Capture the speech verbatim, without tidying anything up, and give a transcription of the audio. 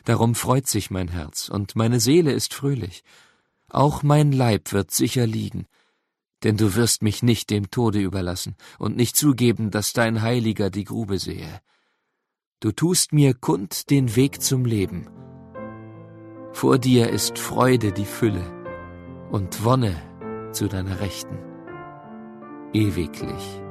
Darum freut sich mein Herz, und meine Seele ist fröhlich. Auch mein Leib wird sicher liegen, denn du wirst mich nicht dem Tode überlassen und nicht zugeben, dass dein Heiliger die Grube sehe. Du tust mir kund den Weg zum Leben. Vor dir ist Freude die Fülle und Wonne zu deiner Rechten, ewiglich.